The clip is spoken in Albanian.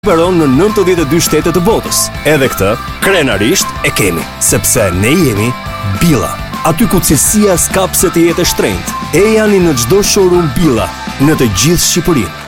Baron në 92 shtete të botës. Edhe këtë, krenarisht e kemi, sepse ne jemi Billa. Aty ku cilësia s'ka pse të jetë e shtrenjtë. E janë në çdo showroom Billa në të gjithë Shqipërinë.